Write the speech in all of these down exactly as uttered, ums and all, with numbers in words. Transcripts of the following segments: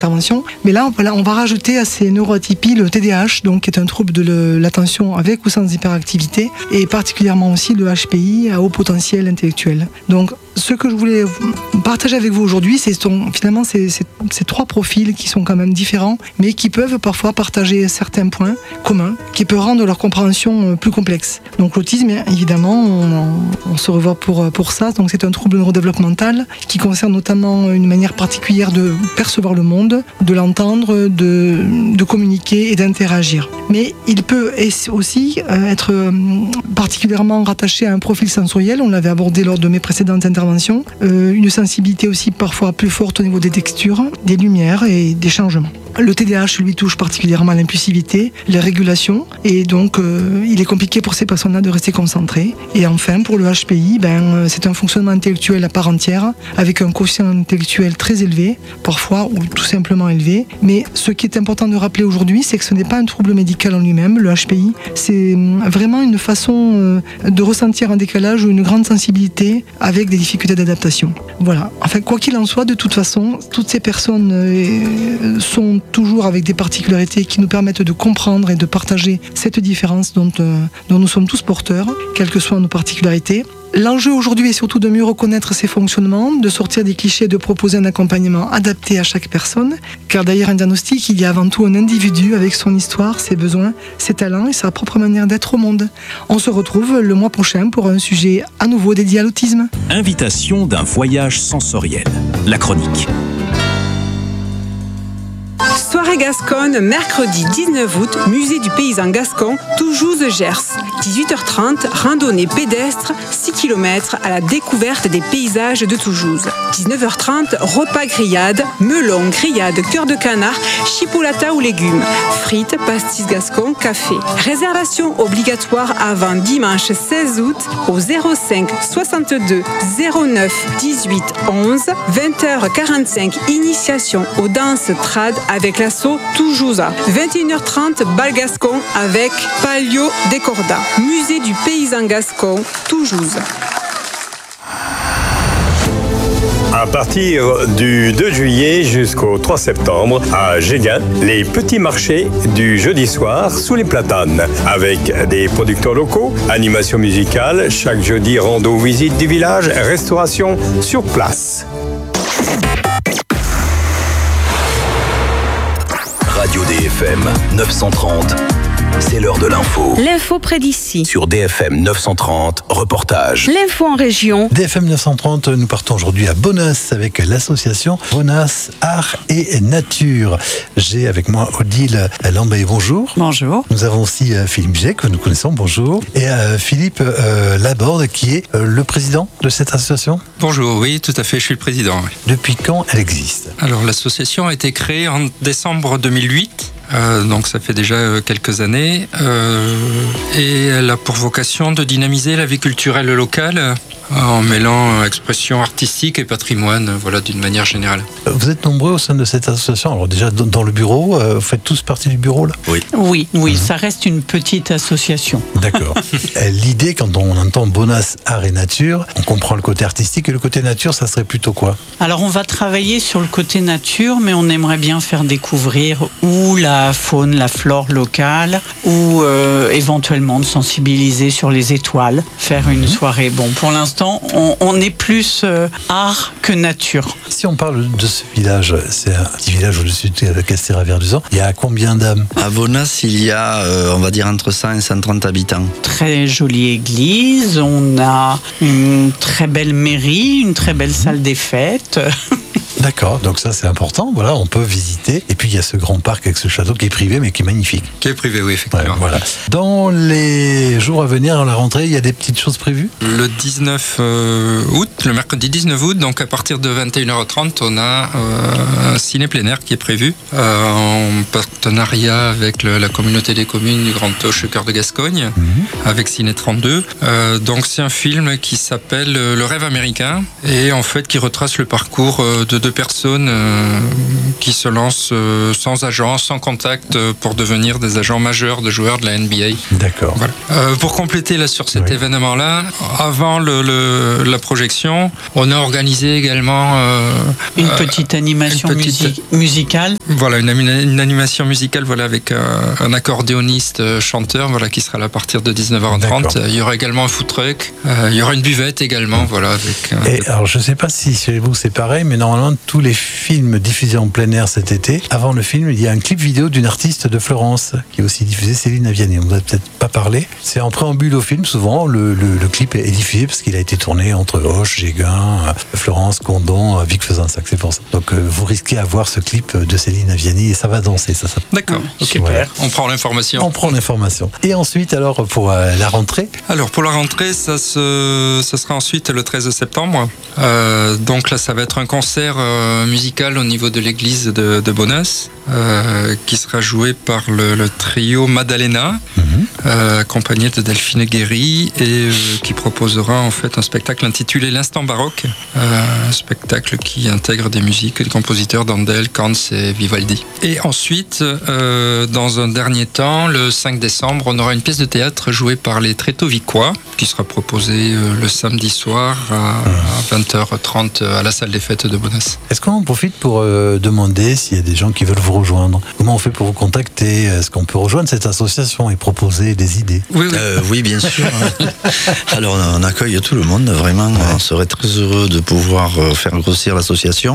intervention. Mais là, voilà, on va rajouter à ces neuroatypies le T D A H, donc qui est un trouble de le, l'attention avec ou sans hyperactivité, et particulièrement aussi le H P I à haut potentiel intellectuel. Donc, ce que je voulais partager avec vous aujourd'hui, c'est ton, finalement ces, ces, ces trois profils qui sont quand même différents, mais qui peuvent parfois partager certains points communs, qui peuvent rendre leur compréhension plus complexe. Donc l'autisme, évidemment, on, on se revoit pour, pour ça. Donc c'est un trouble neurodéveloppemental qui concerne notamment une manière particulière de percevoir le monde, de l'entendre, de, de communiquer et d'interagir. Mais il peut aussi être particulièrement rattaché à un profil sensoriel, on l'avait abordé lors de mes précédentes interventions, euh, une sensibilité aussi parfois plus forte au niveau des textures, des lumières et des changements. Le T D A H lui touche particulièrement l'impulsivité, la régulation, et donc euh, il est compliqué pour ces personnes-là de rester concentrées. Et enfin, pour le H P I, ben, c'est un fonctionnement intellectuel à part entière, avec un quotient intellectuel très élevé, parfois ou tout simplement élevé. Mais ce qui est important de rappeler aujourd'hui, c'est que ce n'est pas un trouble médical en lui-même, le H P I, c'est vraiment une façon de ressentir un décalage ou une grande sensibilité avec des difficultés d'adaptation. Voilà. Enfin, quoi qu'il en soit, de toute façon, toutes ces personnes sont toujours avec des particularités qui nous permettent de comprendre et de partager cette différence dont, euh, dont nous sommes tous porteurs, quelles que soient nos particularités. L'enjeu aujourd'hui est surtout de mieux reconnaître ces fonctionnements, de sortir des clichés et de proposer un accompagnement adapté à chaque personne, car derrière un diagnostic, il y a avant tout un individu avec son histoire, ses besoins, ses talents et sa propre manière d'être au monde. On se retrouve le mois prochain pour un sujet à nouveau dédié à l'autisme. Invitation d'un voyage sensoriel. La chronique. Soirée Gasconne, mercredi dix-neuf août, musée du paysan gascon, Toujouz-Gers. dix-huit heures trente, randonnée pédestre, six kilomètres à la découverte des paysages de Toujouz. dix-neuf heures trente, repas grillade, melon, grillade, cœur de canard, chipolata ou légumes, frites, pastis gascon, café. Réservation obligatoire avant dimanche seize août au zéro cinq soixante-deux zéro neuf dix-huit onze, vingt heures quarante-cinq, initiation aux danses trad avec l'assaut Toujouza. vingt et une heures trente, bal gascon avec Palio Décorda. Musée du paysan gascon, Toujouz. À partir du deux juillet jusqu'au trois septembre, à Géguin, les petits marchés du jeudi soir sous les platanes, avec des producteurs locaux, animation musicale, chaque jeudi rando visite du village, restauration sur place. Radio D F M neuf cent trente, c'est l'heure de l'info. L'info près d'ici. Sur D F M neuf cent trente, reportage. L'info en région. D F M neuf cent trente, nous partons aujourd'hui à Bonas avec l'association Bonas Art et Nature. J'ai avec moi Odile Lambay, bonjour. Bonjour. Nous avons aussi Philippe Jay, que nous connaissons, bonjour. Et euh, Philippe euh, Laborde, qui est euh, le président de cette association. Bonjour, oui, tout à fait, je suis le président. Oui. Depuis quand elle existe ? Alors, l'association a été créée en décembre deux mille huit. Euh, donc ça fait déjà euh, quelques années euh, et elle a pour vocation de dynamiser la vie culturelle locale euh, en mêlant euh, expression artistique et patrimoine, euh, voilà, d'une manière générale. Vous êtes nombreux au sein de cette association. Alors déjà dans le bureau, euh, vous faites tous partie du bureau là ? Oui. Oui, oui, mmh. Ça reste une petite association. D'accord. L'idée, quand on entend Bonas Art et Nature, on comprend le côté artistique, et le côté nature, ça serait plutôt quoi ? Alors on va travailler sur le côté nature, mais on aimerait bien faire découvrir où la la faune, la flore locale, ou euh, éventuellement de sensibiliser sur les étoiles, faire une soirée. Bon, pour l'instant, on, on est plus euh, art que nature. Si on parle de ce village, c'est un petit village au-dessus de Castéra-Verduzan, il y a combien d'âmes ? À Bonas, il y a, euh, on va dire, entre cent et cent trente habitants. Très jolie église, on a une très belle mairie, une très belle salle des fêtes. D'accord, donc ça c'est important, voilà, on peut visiter. Et puis il y a ce grand parc avec ce château qui est privé mais qui est magnifique. Qui est privé, oui, effectivement. Ouais, voilà. Dans les jours à venir, à la rentrée, il y a des petites choses prévues ? Le dix-neuf août, le mercredi dix-neuf août, donc à partir de vingt et une heures trente, on a euh, un ciné plein air qui est prévu euh, en partenariat avec le, la communauté des communes du Grand Auch, Cœur de Gascogne, mm-hmm. avec Ciné trente-deux. Euh, donc c'est un film qui s'appelle Le rêve américain et en fait qui retrace le parcours de deux personnes euh, qui se lancent euh, sans agent, sans contact, euh, pour devenir des agents majeurs de joueurs de la N B A. D'accord. Voilà. Euh, pour compléter là, sur cet Oui. événement-là, avant le, le, la projection, on a organisé également euh, Une euh, petite animation une petite- musi- musicale. Voilà, une, ami- une animation musicale, voilà, avec euh, un accordéoniste euh, chanteur, voilà, qui sera là à partir de dix-neuf heures trente. D'accord. Il y aura également un food truck, euh, il y aura une buvette également, voilà, avec. euh, Et alors, je ne sais pas si chez vous c'est pareil, mais normalement, tous les films diffusés en plein air cet été, avant le film, il y a un clip vidéo d'une artiste de Florence qui est aussi diffusée, Céline Aviani. On ne vous a peut-être pas parlé. C'est en préambule au film, souvent, le, le, le clip est diffusé parce qu'il a été tourné entre Auch, Géguin, euh, Florence, Condon, euh, Vic Fezensac, c'est pour ça. Donc, euh, vous risquez à voir ce clip de Céline Aviani et ça va danser, ça, ça. D'accord, ok. Super. On prend l'information. On prend l'information. Et ensuite, alors, pour euh, la rentrée, Alors pour la rentrée, ça, se, ça sera ensuite le treize septembre. Euh, donc là, ça va être un concert euh, musical au niveau de l'église de, de Bonas, euh, qui sera joué par le, le trio Maddalena, euh, accompagné de Delphine Guéry, et euh, qui proposera en fait un spectacle intitulé L'Instant Baroque, euh, un spectacle qui intègre des musiques des compositeurs d'Handel, Kants et Vivaldi. Et ensuite, euh, dans un dernier temps, le cinq décembre, on aura une pièce de théâtre jouée par les Trétovicois, qui sera proposée euh, le samedi soir à, à vingt heures trente à la salle des fêtes de Bonas. est-ce qu'on en profite pour euh, demander s'il y a des gens qui veulent vous rejoindre? Comment on fait pour vous contacter? Est-ce qu'on peut rejoindre cette association et proposer des idées? Oui, oui. Euh, oui, bien sûr. Alors, on accueille tout le monde, vraiment. On serait très heureux de pouvoir euh, faire grossir l'association.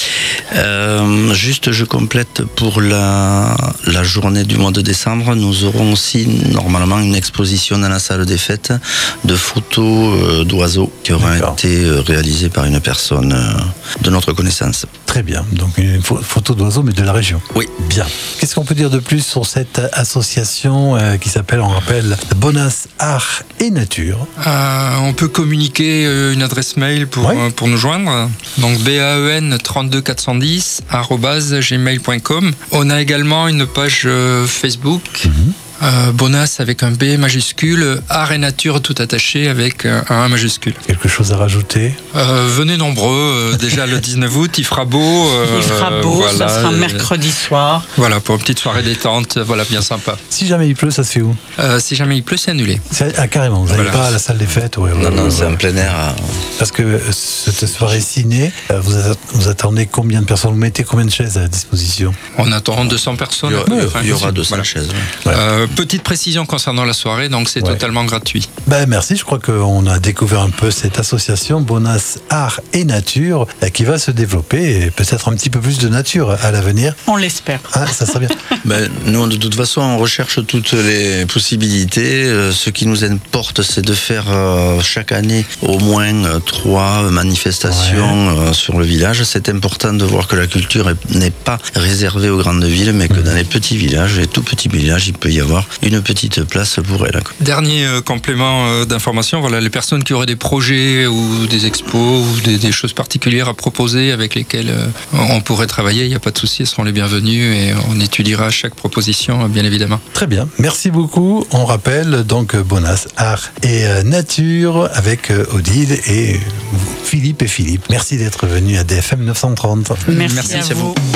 Euh, juste, je complète pour la, la journée du mois de décembre. Nous aurons aussi normalement une exposition dans la salle des fêtes de photos euh, d'oiseaux qui aura D'accord. été euh, réalisée par une personne euh, de notre connaissance. Très bien. Donc une pho- photo d'oiseaux, mais de la région. Oui. Bien. Qu'est-ce qu'on peut dire de plus sur cette association euh, qui s'appelle, on rappelle, Bonas Art et Nature? Euh, on peut communiquer euh, une adresse mail pour, Ouais. euh, pour nous joindre. Donc B A E N trente-deux quatre cent dix arobase gmail point com. On a également une page euh, Facebook. Euh, Bonas avec un B majuscule, Art et Nature tout attaché avec euh, un A majuscule. Quelque chose à rajouter? Euh, venez nombreux, euh, déjà le dix-neuf août, il fera beau. euh, Il fera beau, voilà, ça sera euh, mercredi soir. Voilà, pour une petite soirée détente, voilà, bien sympa. Si jamais il pleut, ça se fait où? Euh, si jamais il pleut, c'est annulé. C'est- Ah, carrément, vous n'allez Voilà. pas à la salle des fêtes? Ouais, ouais, Non, ouais, non, ouais. c'est en plein air. euh, Parce que euh, cette soirée ciné, euh, vous, a- vous attendez combien de personnes? Vous mettez combien de chaises à disposition? On attend deux cents personnes. Il y à aura, peu il y près. aura deux cents Voilà. chaises. ouais. Ouais. Euh, petite précision concernant la soirée, donc c'est Ouais. totalement gratuit. Ben, merci, je crois qu'on a découvert un peu cette association Bonas Art et Nature euh, qui va se développer et peut-être un petit peu plus de nature à l'avenir. On l'espère. Ah, ça serait bien. Ben, nous, de toute façon, on recherche toutes les possibilités. Euh, ce qui nous importe, c'est de faire euh, chaque année au moins euh, trois manifestations euh, sur le village. C'est important de voir que la culture est- n'est pas réservée aux grandes villes, mais que dans les petits villages, les tout petits villages, il peut y avoir une petite place pour elle. quoi. Dernier euh, complément euh, d'information, voilà, les personnes qui auraient des projets ou des expos ou des, des choses particulières à proposer avec lesquelles euh, on pourrait travailler, il n'y a pas de souci, elles seront les bienvenues et on étudiera chaque proposition, euh, bien évidemment. Très bien, merci beaucoup. On rappelle donc Bonas Art et euh, Nature avec euh, Odile et euh, Philippe et Philippe. Merci d'être venu à D F M neuf cent trente. Merci, Merci à à vous. vous.